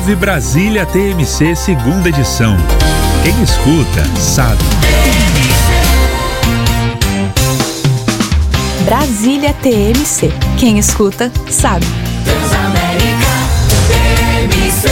Brasília TMC, segunda edição. Quem escuta, sabe. Brasília TMC. Quem escuta, sabe. Transamérica TMC.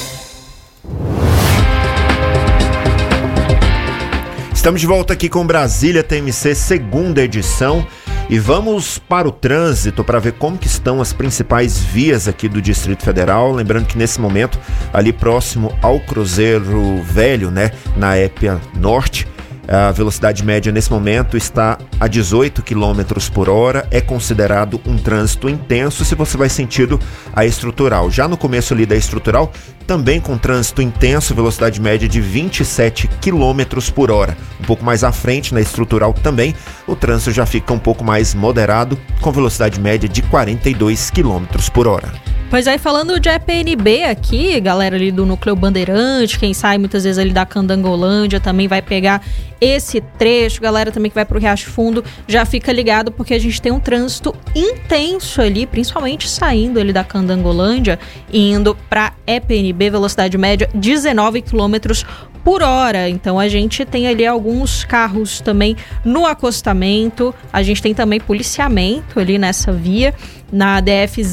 Estamos de volta aqui com Brasília TMC, segunda edição. E vamos para o trânsito para ver como que estão as principais vias aqui do Distrito Federal. Lembrando que nesse momento, ali próximo ao Cruzeiro Velho, né, na Épia Norte, a velocidade média nesse momento está a 18 km por hora. É considerado um trânsito intenso se você vai sentido a Estrutural. Já no começo ali da Estrutural, também com trânsito intenso, velocidade média de 27 km por hora. Um pouco mais à frente, na Estrutural também, o trânsito já fica um pouco mais moderado, com velocidade média de 42 km por hora. Pois aí, falando de EPNB aqui, galera ali do Núcleo Bandeirante, quem sai muitas vezes ali da Candangolândia também vai pegar esse trecho. Galera também que vai pro Riacho Fundo, já fica ligado porque a gente tem um trânsito intenso ali, principalmente saindo ali da Candangolândia, indo pra EPNB, velocidade média 19 km por hora. Então a gente tem ali alguns carros também no acostamento, a gente tem também policiamento ali nessa via, na DF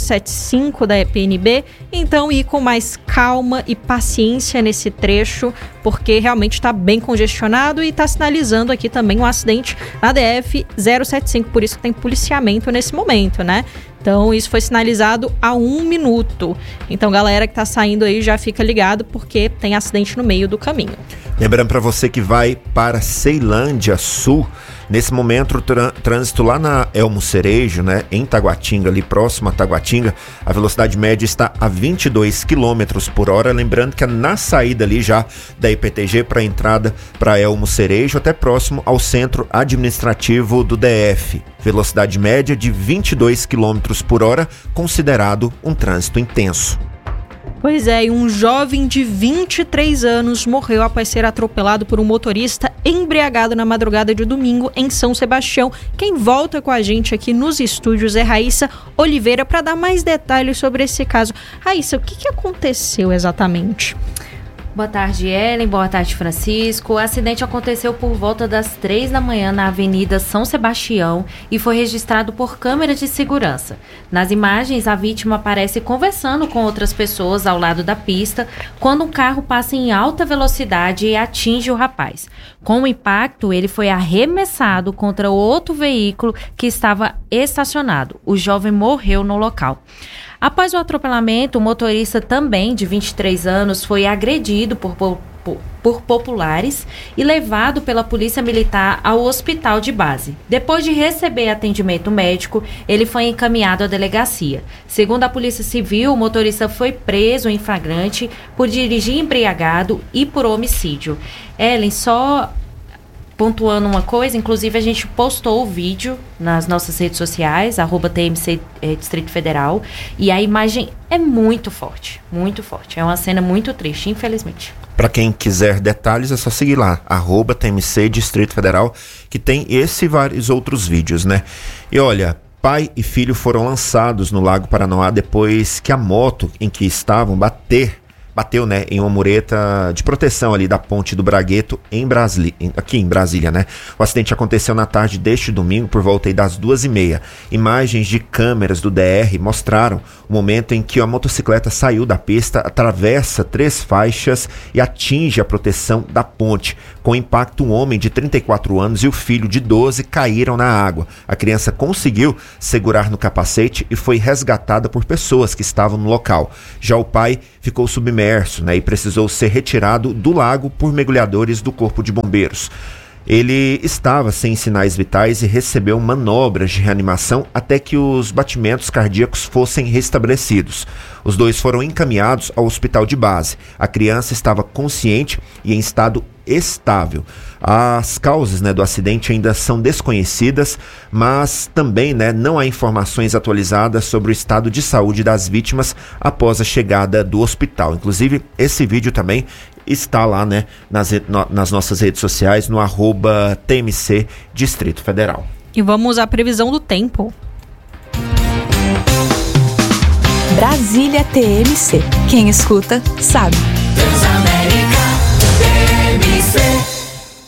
075 da EPNB, então ir com mais calma e paciência nesse trecho, porque realmente está bem congestionado e está sinalizando aqui também um acidente na DF 075, por isso que tem policiamento nesse momento, né? Então isso foi sinalizado há 1 minuto. Então galera que está saindo aí já fica ligado porque tem acidente no meio do caminho. Lembrando para você que vai para Ceilândia Sul, nesse momento o trânsito lá na Elmo Cerejo, né, em Taguatinga, ali próximo a Taguatinga, a velocidade média está a 22 km por hora. Lembrando que é na saída ali já da IPTG para a entrada para Elmo Cerejo, até próximo ao centro administrativo do DF. Velocidade média de 22 km por hora, considerado um trânsito intenso. Pois é, e um jovem de 23 anos morreu após ser atropelado por um motorista embriagado na madrugada de domingo em São Sebastião. Quem volta com a gente aqui nos estúdios é Raíssa Oliveira para dar mais detalhes sobre esse caso. Raíssa, o que aconteceu exatamente? Boa tarde, Ellen. Boa tarde, Francisco. O acidente aconteceu por volta das 3 da manhã na Avenida São Sebastião e foi registrado por câmeras de segurança. Nas imagens, a vítima aparece conversando com outras pessoas ao lado da pista quando um carro passa em alta velocidade e atinge o rapaz. Com o impacto, ele foi arremessado contra outro veículo que estava estacionado. O jovem morreu no local. Após o atropelamento, o motorista também, de 23 anos, foi agredido por populares e levado pela polícia militar ao hospital de base. Depois de receber atendimento médico, ele foi encaminhado à delegacia. Segundo a Polícia Civil, o motorista foi preso em flagrante por dirigir embriagado e por homicídio. Ellen, só pontuando uma coisa, inclusive a gente postou o vídeo nas nossas redes sociais, @TMC Distrito Federal, e a imagem é muito forte, muito forte. É uma cena muito triste, infelizmente. Para quem quiser detalhes, é só seguir lá, @TMC Distrito Federal, que tem esse e vários outros vídeos, né? E olha, pai e filho foram lançados no Lago Paranoá depois que a moto em que estavam bateu, né, em uma mureta de proteção ali da Ponte do Bragueto aqui em Brasília, né? O acidente aconteceu na tarde deste domingo por volta aí das 2h30. Imagens de câmeras do DR mostraram o momento em que a motocicleta saiu da pista, atravessa 3 faixas e atinge a proteção da ponte. Com impacto, um homem de 34 anos e o filho de 12 caíram na água. A criança conseguiu segurar no capacete e foi resgatada por pessoas que estavam no local. Já o pai ficou submerso, né, e precisou ser retirado do lago por mergulhadores do Corpo de Bombeiros. Ele estava sem sinais vitais e recebeu manobras de reanimação até que os batimentos cardíacos fossem restabelecidos. Os dois foram encaminhados ao hospital de base. A criança estava consciente e em estado estável. As causas, né, do acidente ainda são desconhecidas, mas também, né, não há informações atualizadas sobre o estado de saúde das vítimas após a chegada do hospital. Inclusive, esse vídeo também está lá, né, nas nossas redes sociais, no @TMC Distrito Federal. E vamos à previsão do tempo. Brasília TMC. Quem escuta, sabe. Transamérica TMC.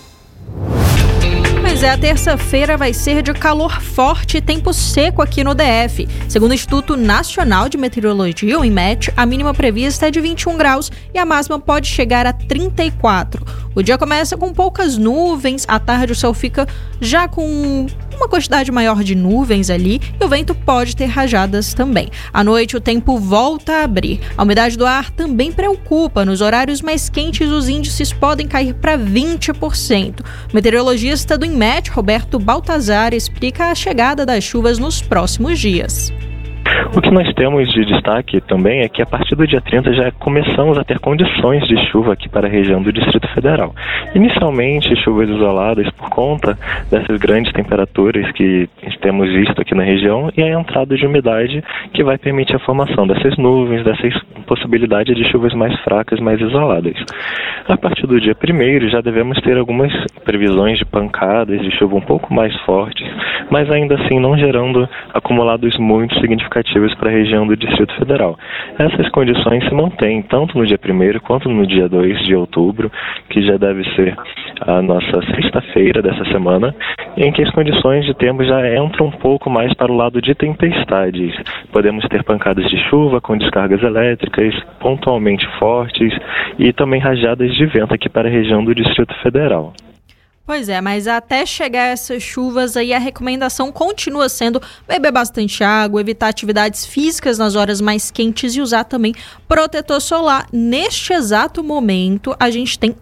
Pois é, a terça-feira vai ser de calor forte e tempo seco aqui no DF. Segundo o Instituto Nacional de Meteorologia, o INMET, a mínima prevista é de 21 graus e a máxima pode chegar a 34. O dia começa com poucas nuvens, à tarde o céu fica já com uma quantidade maior de nuvens ali e o vento pode ter rajadas também. À noite o tempo volta a abrir. A umidade do ar também preocupa. Nos horários mais quentes os índices podem cair para 20%. O meteorologista do INMET, Roberto Baltazar, explica a chegada das chuvas nos próximos dias. O que nós temos de destaque também é que a partir do dia 30 já começamos a ter condições de chuva aqui para a região do Distrito Federal. Inicialmente, chuvas isoladas por conta dessas grandes temperaturas que temos visto aqui na região e a entrada de umidade que vai permitir a formação dessas nuvens, dessas possibilidades de chuvas mais fracas, mais isoladas. A partir do dia 1º já devemos ter algumas previsões de pancadas de chuva um pouco mais fortes, mas ainda assim não gerando acumulados muito significativos para a região do Distrito Federal. Essas condições se mantêm tanto no dia 1º quanto no dia 2 de outubro, que já deve ser a nossa sexta-feira dessa semana, em que as condições de tempo já entram um pouco mais para o lado de tempestades. Podemos ter pancadas de chuva com descargas elétricas pontualmente fortes e também rajadas de vento aqui para a região do Distrito Federal. Pois é, mas até chegar essas chuvas aí, a recomendação continua sendo beber bastante água, evitar atividades físicas nas horas mais quentes e usar também protetor solar. Neste exato momento, a gente tem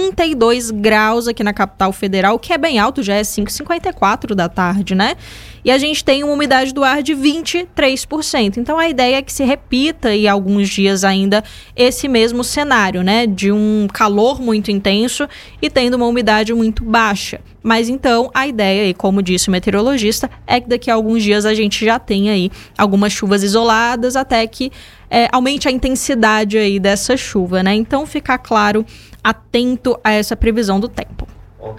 32 graus aqui na capital federal, que é bem alto, já é 5h54 da tarde, né? E a gente tem uma umidade do ar de 23%. Então, a ideia é que se repita em alguns dias ainda esse mesmo cenário, né? De um calor muito intenso e tendo uma umidade muito baixa. Mas, então, a ideia, e como disse o meteorologista, é que daqui a alguns dias a gente já tenha aí algumas chuvas isoladas até que aumente a intensidade aí dessa chuva, né? Então, ficar claro, atento a essa previsão do tempo.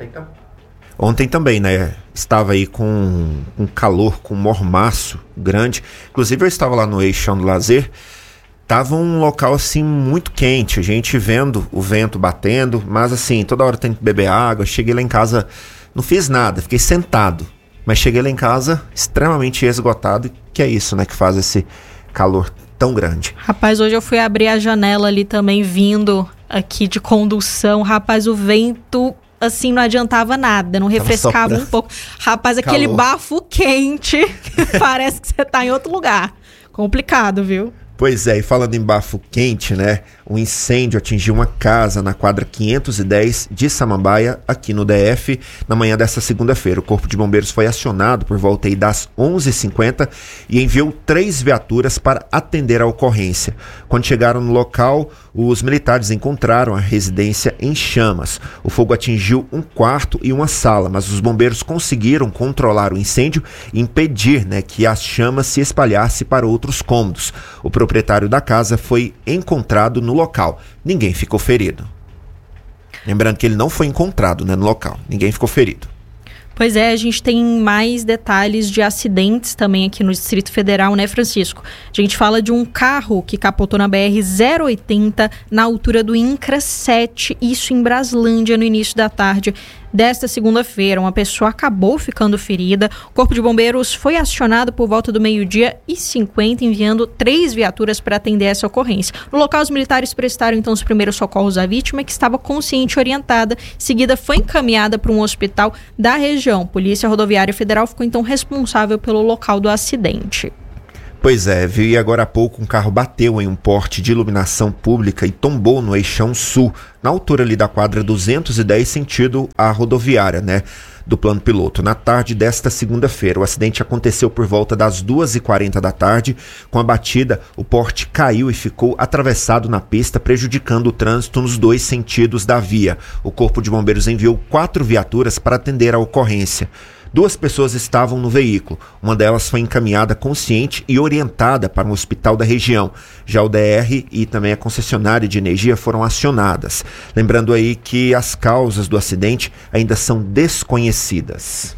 Ontem também, né? Estava aí com um calor, com um mormaço grande. Inclusive, eu estava lá no Eixão do Lazer. Tava um local, assim, muito quente. A gente vendo o vento batendo. Mas, assim, toda hora tem que beber água. Cheguei lá em casa, não fiz nada. Fiquei sentado. Mas cheguei lá em casa extremamente esgotado. Que é isso, né? Que faz esse calor tão grande. Rapaz, hoje eu fui abrir a janela ali também, vindo aqui de condução. Rapaz, o vento... assim, não adiantava nada, não refrescava um pouco. Rapaz, aquele bafo quente, parece que você tá em outro lugar. Complicado, viu? Pois é, e falando em bafo quente, né? Um incêndio atingiu uma casa na quadra 510 de Samambaia, aqui no DF, na manhã dessa segunda-feira. O Corpo de Bombeiros foi acionado por volta aí das 11h50 e enviou 3 viaturas para atender a ocorrência. Quando chegaram no local, os militares encontraram a residência em chamas. O fogo atingiu um quarto e uma sala, mas os bombeiros conseguiram controlar o incêndio e impedir, né, que as chamas se espalhassem para outros cômodos. O proprietário da casa foi encontrado no local. Ninguém ficou ferido. Lembrando que ele não foi encontrado, né, no local. Ninguém ficou ferido. Pois é, a gente tem mais detalhes de acidentes também aqui no Distrito Federal, né, Francisco? A gente fala de um carro que capotou na BR-080 na altura do INCRA 7, isso em Braslândia, no início da tarde desta segunda-feira. Uma pessoa acabou ficando ferida. O Corpo de Bombeiros foi acionado por volta do 12h50, enviando 3 viaturas para atender essa ocorrência. No local, os militares prestaram então os primeiros socorros à vítima, que estava consciente e orientada. Em seguida, foi encaminhada para um hospital da região. Polícia Rodoviária Federal ficou então responsável pelo local do acidente. Pois é, viu? E agora há pouco um carro bateu em um poste de iluminação pública e tombou no Eixão Sul, na altura ali da quadra 210, sentido a rodoviária, né, do plano piloto. Na tarde desta segunda-feira, o acidente aconteceu por volta das 2h40 da tarde. Com a batida, o poste caiu e ficou atravessado na pista, prejudicando o trânsito nos 2 sentidos da via. O Corpo de Bombeiros enviou 4 viaturas para atender a ocorrência. 2 pessoas estavam no veículo. Uma delas foi encaminhada consciente e orientada para um hospital da região. Já o DR e também a concessionária de energia foram acionadas. Lembrando aí que as causas do acidente ainda são desconhecidas.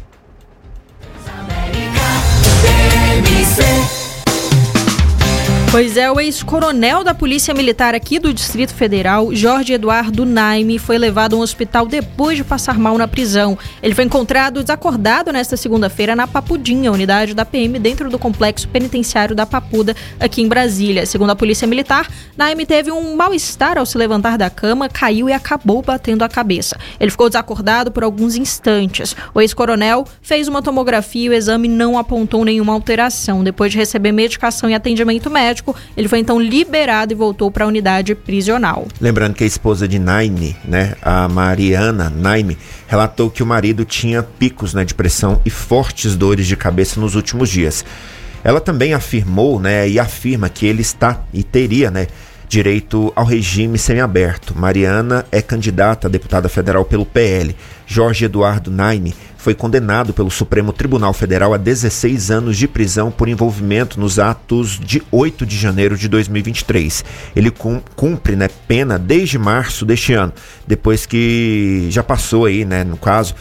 Pois é, o ex-coronel da Polícia Militar aqui do Distrito Federal, Jorge Eduardo Naime, foi levado a um hospital depois de passar mal na prisão. Ele foi encontrado desacordado nesta segunda-feira na Papudinha, unidade da PM dentro do complexo penitenciário da Papuda, aqui em Brasília. Segundo a Polícia Militar, Naime teve um mal-estar ao se levantar da cama, caiu e acabou batendo a cabeça. Ele ficou desacordado por alguns instantes. O ex-coronel fez uma tomografia e o exame não apontou nenhuma alteração. Depois de receber medicação e atendimento médico, ele foi então liberado e voltou para a unidade prisional. Lembrando que a esposa de Naime, né, a Mariana Naime, relatou que o marido tinha picos, né, de pressão e fortes dores de cabeça nos últimos dias. Ela também afirmou, né, e afirma que ele está e teria, né, direito ao regime semiaberto. Mariana é candidata a deputada federal pelo PL. Jorge Eduardo Naime foi condenado pelo Supremo Tribunal Federal a 16 anos de prisão por envolvimento nos atos de 8 de janeiro de 2023. Ele cumpre, né, pena desde março deste ano, depois que já passou aí, né, no caso,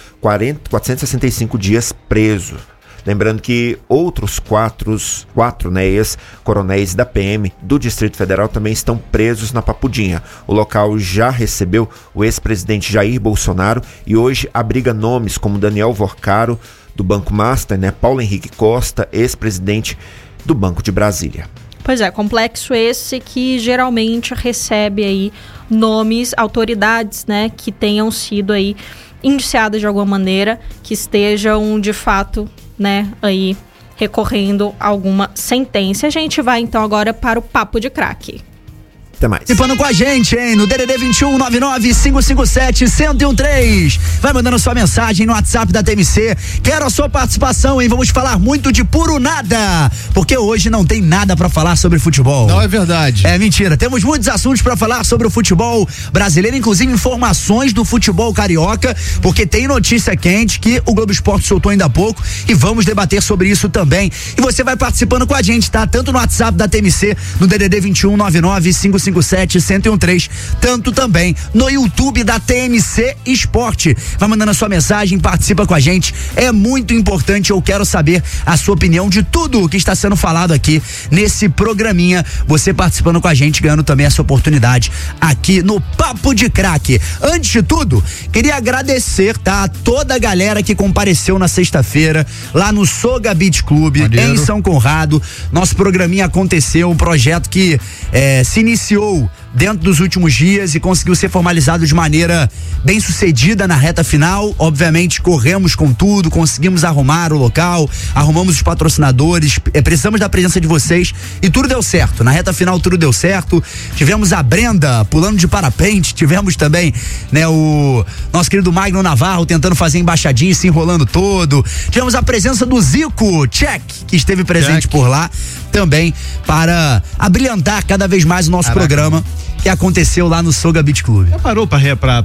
465 dias preso. Lembrando que outros quatro, né, ex-coronéis da PM do Distrito Federal também estão presos na Papudinha. O local já recebeu o ex-presidente Jair Bolsonaro e hoje abriga nomes como Daniel Vorcaro, do Banco Master, né, Paulo Henrique Costa, ex-presidente do Banco de Brasília. Pois é, complexo esse que geralmente recebe aí nomes, autoridades, né, que tenham sido aí indiciadas de alguma maneira, que estejam de fato, né, aí recorrendo a alguma sentença. A gente vai então agora para o Papo de Craque. Até mais. Participando com a gente, hein, no DDD 21 99557-1013. Vai mandando sua mensagem no WhatsApp da TMC. Quero a sua participação, hein? Vamos falar muito de puro nada, porque hoje não tem nada pra falar sobre futebol. Não é verdade. É mentira. Temos muitos assuntos pra falar sobre o futebol brasileiro, inclusive informações do futebol carioca, porque tem notícia quente que o Globo Esporte soltou ainda há pouco e vamos debater sobre isso também. E você vai participando com a gente, tá? Tanto no WhatsApp da TMC, no DDD 21 99557-1013, tanto também no YouTube da TMC Esporte. Vai mandando a sua mensagem, participa com a gente, é muito importante. Eu quero saber a sua opinião de tudo o que está sendo falado aqui nesse programinha, você participando com a gente, ganhando também essa oportunidade aqui no Papo de Craque. Antes de tudo, queria agradecer, tá, a toda a galera que compareceu na sexta-feira lá no Soga Beach Club, em São Conrado. Nosso programinha aconteceu, um projeto que se iniciou dentro dos últimos dias e conseguiu ser formalizado de maneira bem sucedida na reta final. Obviamente corremos com tudo, conseguimos arrumar o local, arrumamos os patrocinadores, precisamos da presença de vocês e tudo deu certo. Na reta final tudo deu certo. Tivemos a Brenda pulando de parapente, tivemos também, né, o nosso querido Magno Navarro tentando fazer embaixadinha e se enrolando todo. Tivemos a presença do Zico Check, que esteve presente por lá também para abrilhantar cada vez mais o nosso programa que aconteceu lá no Soga Beach Club. Já parou pra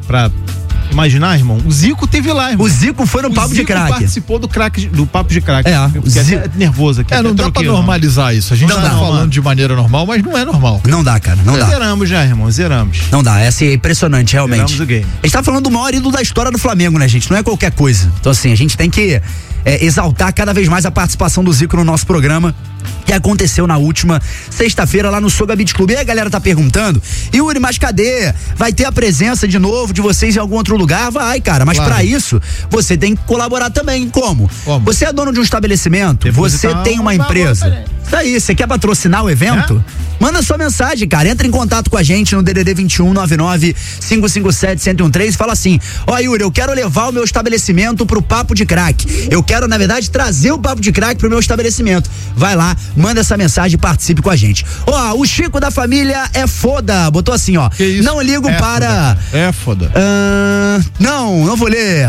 imaginar, irmão? O Zico teve lá, irmão. O Zico foi no Papo de Craque. Participou do Papo de Craque. O Zico é nervoso aqui. não dá pra normalizar isso. A gente tá falando de maneira normal, mas não é normal. Não dá, cara, não dá. Zeramos já, irmão, zeramos. Não dá, é assim, é impressionante, realmente. Zeramos o game. A gente tá falando do maior ídolo da história do Flamengo, né, gente? Não é qualquer coisa. Então, assim, a gente tem que exaltar cada vez mais a participação do Zico no nosso programa, que aconteceu na última sexta-feira lá no Soga Beach Club. E a galera tá perguntando: Yuri, mas cadê? Vai ter a presença de novo de vocês em algum outro lugar? Vai, cara, mas pra isso você tem que colaborar também. Como? Você é dono de um estabelecimento, você tem uma empresa. Isso aí, você quer patrocinar o evento? Manda sua mensagem, cara, entra em contato com a gente no DDD 21 99557-1013 e fala assim: ó, Yuri, eu quero levar o meu estabelecimento pro Papo de Craque. Eu quero, na verdade, trazer o Papo de Craque pro meu estabelecimento. Vai lá, manda essa mensagem e participe com a gente. Ó, o Chico da família é foda, botou assim, ó. Não ligo para... É foda. Não vou ler.